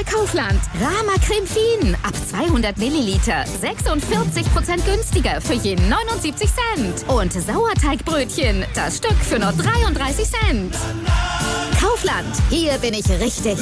bei Kaufland. Rama Creme Fien ab 200 Milliliter. 46% günstiger für je 79 Cent. Und Sauerteigbrötchen, das Stück für nur 33 Cent. Kaufland, hier bin ich richtig.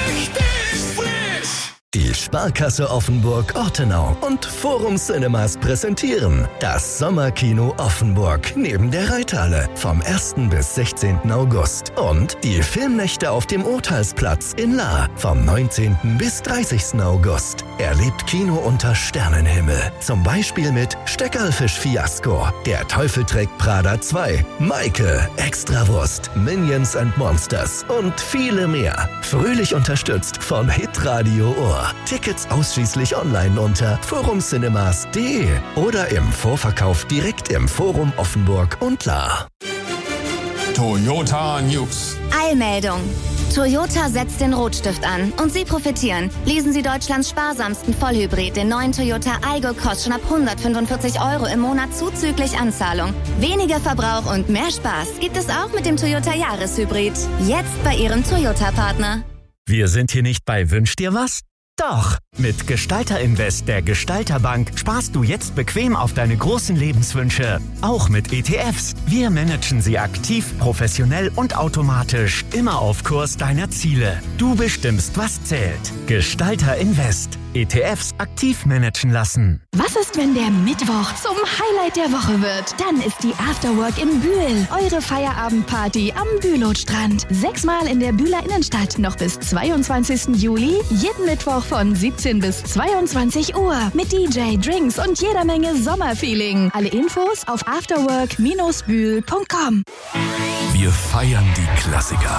Die Sparkasse Offenburg-Ortenau und Forum Cinemas präsentieren das Sommerkino Offenburg neben der Reithalle vom 1. bis 16. August und die Filmnächte auf dem Urteilsplatz in Lahr vom 19. bis 30. August. Erlebt Kino unter Sternenhimmel. Zum Beispiel mit Steckerlfisch Fiasko, Der Teufel trägt Prada 2, Maike, Extrawurst, Minions and Monsters und viele mehr. Fröhlich unterstützt von Hitradio Ohr. Tickets ausschließlich online unter forumcinemas.de oder im Vorverkauf direkt im Forum Offenburg und Lahr. Toyota News. Eilmeldung. Toyota setzt den Rotstift an und Sie profitieren. Lesen Sie Deutschlands sparsamsten Vollhybrid, den neuen Toyota Aygo, kostet schon ab 145 € im Monat zuzüglich Anzahlung. Weniger Verbrauch und mehr Spaß gibt es auch mit dem Toyota Jahreshybrid. Jetzt bei Ihrem Toyota-Partner. Wir sind hier nicht bei Wünsch dir was? Doch! Mit Gestalter Invest der Gestalterbank sparst du jetzt bequem auf deine großen Lebenswünsche. Auch mit ETFs. Wir managen sie aktiv, professionell und automatisch. Immer auf Kurs deiner Ziele. Du bestimmst, was zählt. Gestalter Invest. ETFs aktiv managen lassen. Was ist, wenn der Mittwoch zum Highlight der Woche wird? Dann ist die Afterwork im Bühl. Eure Feierabendparty am Bülowstrand. 6-mal in der Bühler Innenstadt. Noch bis 22. Juli. Jeden Mittwoch von 17 bis 22 Uhr. Mit DJ, Drinks und jeder Menge Sommerfeeling. Alle Infos auf afterwork-bühl.com. Wir feiern die Klassiker.